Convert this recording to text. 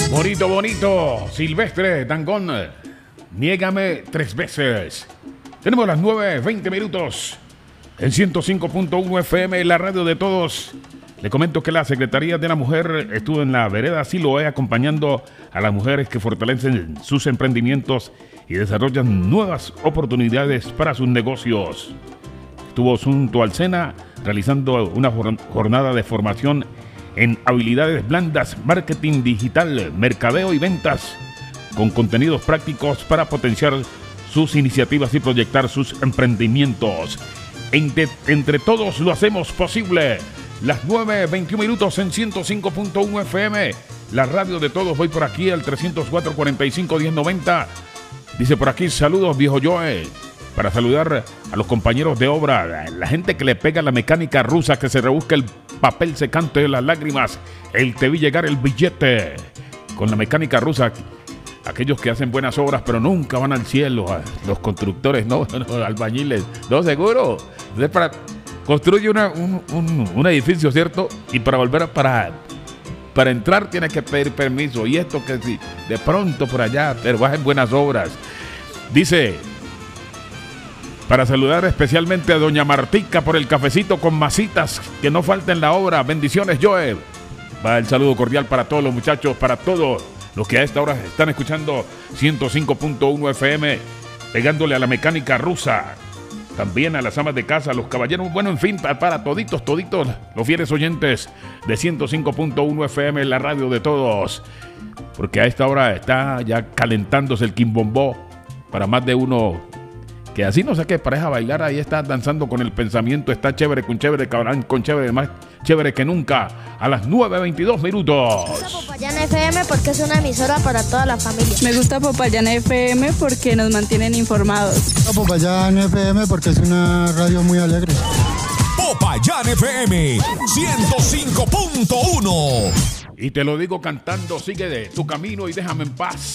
Bonito, bonito. Silvestre Dangond. Niégame 3 veces. Tenemos las 9:20 minutos. En 105.1 FM, la radio de todos. Le comento que la Secretaría de la Mujer estuvo en la vereda Siloé acompañando a las mujeres que fortalecen sus emprendimientos y desarrollan nuevas oportunidades para sus negocios. Estuvo junto al SENA realizando una jornada de formación en habilidades blandas, marketing digital, mercadeo y ventas, con contenidos prácticos para potenciar sus iniciativas y proyectar sus emprendimientos. Entre todos lo hacemos posible. Las 9:21 minutos en 105.1 FM, la radio de todos. Voy por aquí al 304-45-1090. Dice por aquí, saludos viejo Joe, para saludar a los compañeros de obra, la gente que le pega la mecánica rusa, que se rebusca el papel secante de las lágrimas, el te vi llegar el billete, con la mecánica rusa. Aquellos que hacen buenas obras pero nunca van al cielo, los constructores, no, albañiles, no, seguro. Entonces, construye un edificio, ¿cierto? Y para volver para entrar tienes que pedir permiso. Y esto que si de pronto por allá, pero vas en buenas obras. Dice, para saludar especialmente a doña Martica por el cafecito con masitas, que no falta en la obra. Bendiciones, Joe. Va el saludo cordial para todos los muchachos, para todos los que a esta hora están escuchando 105.1 FM, pegándole a la mecánica rusa. También a las amas de casa, a los caballeros, bueno, en fin, para toditos los fieles oyentes de 105.1 FM, la radio de todos. Porque a esta hora está ya calentándose el quimbombó para más de uno que así no sé qué pareja bailar, ahí está danzando con el pensamiento, está chévere con chévere, cabrón, con chévere, más chévere que nunca, a las 9:22 minutos. Me gusta Popayán FM porque es una emisora para toda la familia. Me gusta Popayán FM porque nos mantienen informados. Me gusta Popayán FM porque es una radio muy alegre. Popayán FM 105.1. Y te lo digo cantando, sigue de tu camino y déjame en paz.